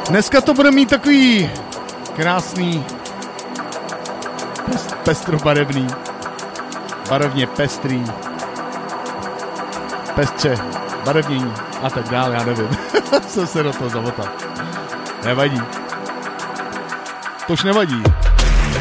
Dneska to bude mít takový krásný, pestrobarevný, barevně pestrý, pestře, barevnění a tak dále, já nevím. Jsem se do toho zamotal. Nevadí. Tož nevadí.